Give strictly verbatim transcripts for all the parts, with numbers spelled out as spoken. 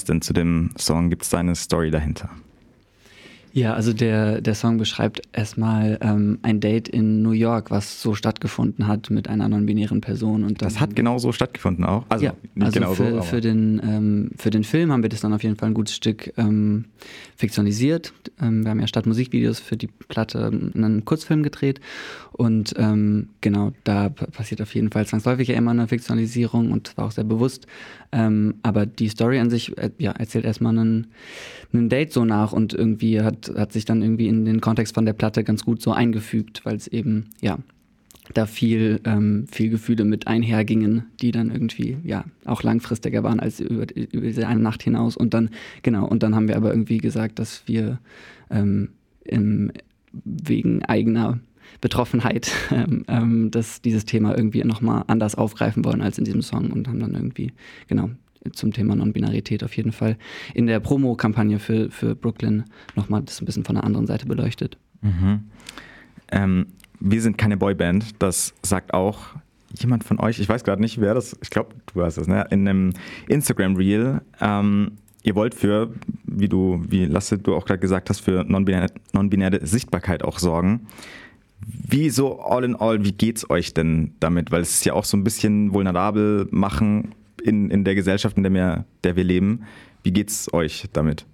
passt denn zu dem Song? Gibt es da eine Story dahinter? Ja, also der, der Song beschreibt erstmal ähm, ein Date in New York, was so stattgefunden hat mit einer non-binären Person. Und dann, das hat genau so stattgefunden auch? Also ja, nicht also genau für, so, aber für, den, ähm, für den Film haben wir das dann auf jeden Fall ein gutes Stück ähm, fiktionalisiert. Ähm, wir haben ja statt Musikvideos für die Platte einen Kurzfilm gedreht. Und ähm, genau, da p- passiert auf jeden Fall zwangsläufig ja immer eine Fiktionalisierung und das war auch sehr bewusst. Ähm, aber die Story an sich äh, ja, erzählt erstmal einen, einen Date so nach und irgendwie hat, hat sich dann irgendwie in den Kontext von der Platte ganz gut so eingefügt, weil es eben, ja, da viel, ähm, viel Gefühle mit einhergingen, die dann irgendwie, ja, auch langfristiger waren als über, über diese eine Nacht hinaus. Und dann, genau, und dann haben wir aber irgendwie gesagt, dass wir ähm, im, wegen eigener Betroffenheit ähm, ähm, dass dieses Thema irgendwie nochmal anders aufgreifen wollen als in diesem Song und haben dann irgendwie, genau, zum Thema Non-Binarität auf jeden Fall in der Promo-Kampagne für, für Brooklyn nochmal das ein bisschen von der anderen Seite beleuchtet. Mhm. Ähm, wir sind keine Boyband, das sagt auch jemand von euch, ich weiß gerade nicht, wer das, ich glaube, du hast das, ne? In einem Instagram-Reel. Ähm, ihr wollt für, wie du, wie Lasse, du auch gerade gesagt hast, für non-binäre, non-binäre Sichtbarkeit auch sorgen. Wie so all in all, wie geht's euch denn damit? Weil es ist ja auch so ein bisschen vulnerabel machen in, in der Gesellschaft, in der wir, der wir leben. Wie geht's euch damit?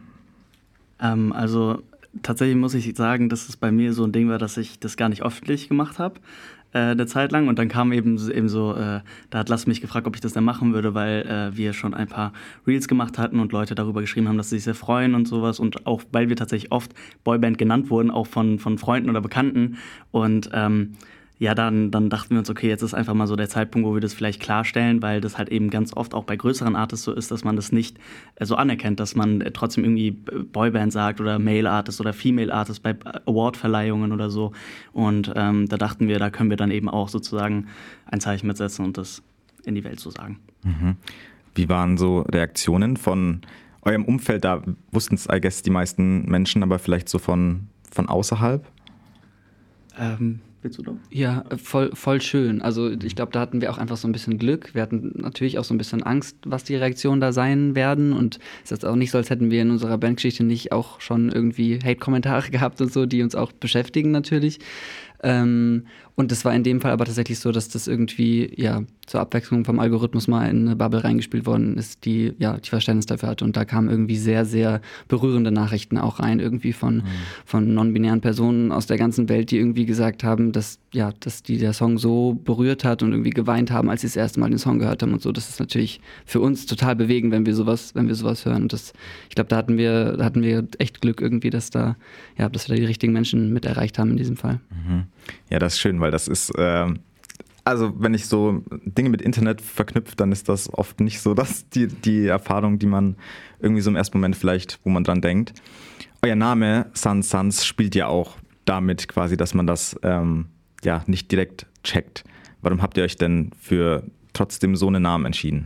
Ähm, also tatsächlich muss ich sagen, dass es bei mir so ein Ding war, dass ich das gar nicht öffentlich gemacht habe, äh, eine Zeit lang. Und dann kam eben, eben so, äh, da hat Lass mich gefragt, ob ich das dann machen würde, weil äh, wir schon ein paar Reels gemacht hatten und Leute darüber geschrieben haben, dass sie sich sehr freuen und sowas. Und auch, weil wir tatsächlich oft Boyband genannt wurden, auch von, von Freunden oder Bekannten. Und ähm, ja, dann, dann dachten wir uns, okay, jetzt ist einfach mal so der Zeitpunkt, wo wir das vielleicht klarstellen, weil das halt eben ganz oft auch bei größeren Artists so ist, dass man das nicht äh, so anerkennt, dass man äh, trotzdem irgendwie Boyband sagt oder Male Artist oder Female Artist bei Awardverleihungen oder so. Und ähm, da dachten wir, da können wir dann eben auch sozusagen ein Zeichen mitsetzen und das in die Welt so sagen. Mhm. Wie waren so Reaktionen von eurem Umfeld? Da wussten es, I guess, die meisten Menschen, aber vielleicht so von, von außerhalb? Ähm, willst du doch? Ja, voll, voll schön. Also ich glaube, da hatten wir auch einfach so ein bisschen Glück. Wir hatten natürlich auch so ein bisschen Angst, was die Reaktionen da sein werden. Und es ist auch nicht so, als hätten wir in unserer Bandgeschichte nicht auch schon irgendwie Hate-Kommentare gehabt und so, die uns auch beschäftigen natürlich. Ähm, und das war in dem Fall aber tatsächlich so, dass das irgendwie, ja, zur Abwechslung vom Algorithmus mal in eine Bubble reingespielt worden ist, die, ja, die Verständnis dafür hatte. Und da kamen irgendwie sehr, sehr berührende Nachrichten auch rein, irgendwie von, mhm. von non-binären Personen aus der ganzen Welt, die irgendwie gesagt haben, dass, ja, dass die der Song so berührt hat und irgendwie geweint haben, als sie das erste Mal den Song gehört haben und so. Das ist natürlich für uns total bewegend, wenn wir sowas, wenn wir sowas hören. Und das, ich glaube, da hatten wir, da hatten wir echt Glück irgendwie, dass da, ja, dass wir da die richtigen Menschen mit erreicht haben in diesem Fall. Mhm. Ja, das ist schön, weil das ist, äh, also wenn ich so Dinge mit Internet verknüpfe, dann ist das oft nicht so dass die, die Erfahrung, die man irgendwie so im ersten Moment vielleicht, wo man dran denkt. Euer Name, Sans Sans, spielt ja auch damit quasi, dass man das ähm, ja nicht direkt checkt. Warum habt ihr euch denn für trotzdem so einen Namen entschieden?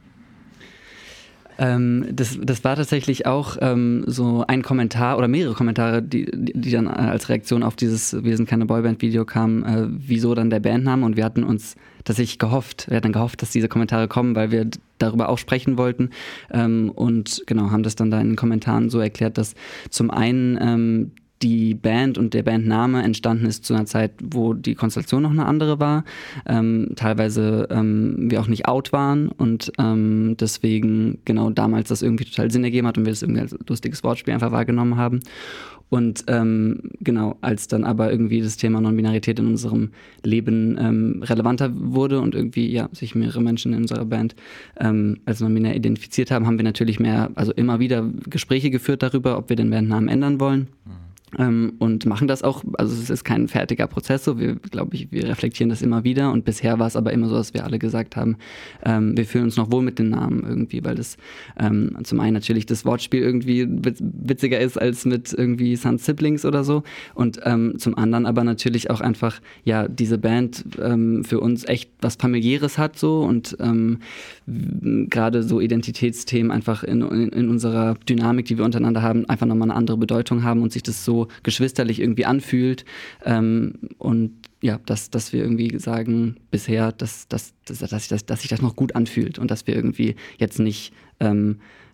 Ähm, das, das war tatsächlich auch ähm, so ein Kommentar oder mehrere Kommentare, die, die dann als Reaktion auf dieses Wir sind keine Boyband-Video kamen, äh, wieso dann der Bandname, und wir hatten uns tatsächlich gehofft, wir hatten gehofft, dass diese Kommentare kommen, weil wir darüber auch sprechen wollten ähm, und genau, haben das dann da in den Kommentaren so erklärt, dass zum einen ähm, die Band und der Bandname entstanden ist zu einer Zeit, wo die Konstellation noch eine andere war, ähm, teilweise ähm, wir auch nicht out waren und ähm, deswegen genau damals das irgendwie total Sinn ergeben hat und wir das irgendwie als lustiges Wortspiel einfach wahrgenommen haben. Und ähm, genau, als dann aber irgendwie das Thema Non-Binarität in unserem Leben ähm, relevanter wurde und irgendwie ja sich mehrere Menschen in unserer Band ähm, als non-binär identifiziert haben, haben wir natürlich mehr, also immer wieder Gespräche geführt darüber, ob wir den Bandnamen ändern wollen. Mhm. Ähm, und machen das auch, also es ist kein fertiger Prozess, so wir, glaube ich, wir reflektieren das immer wieder und bisher war es aber immer so, dass wir alle gesagt haben, ähm, wir fühlen uns noch wohl mit den Namen irgendwie, weil das ähm, zum einen natürlich das Wortspiel irgendwie witziger ist als mit irgendwie Sans Siblings oder so und ähm, zum anderen aber natürlich auch einfach, ja, diese Band ähm, für uns echt was Familiäres hat so und ähm, gerade so Identitätsthemen einfach in, in, in unserer Dynamik, die wir untereinander haben, einfach nochmal eine andere Bedeutung haben und sich das so geschwisterlich irgendwie anfühlt ähm, und ja, dass, dass wir irgendwie sagen bisher, dass, dass, dass, dass, sich das, dass sich das noch gut anfühlt und dass wir irgendwie jetzt nicht ähm,